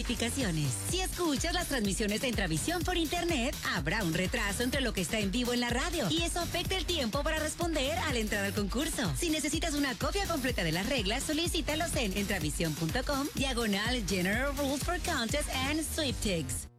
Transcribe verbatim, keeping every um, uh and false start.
notificaciones. Si escuchas las transmisiones de Intravisión por internet, habrá un retraso entre lo que está en vivo en la radio y eso afecta el tiempo para responder al entrar al concurso. Si necesitas una copia completa de las reglas, solicítalos en intravisión punto com, diagonal General Rules for Contests and Sweepstakes.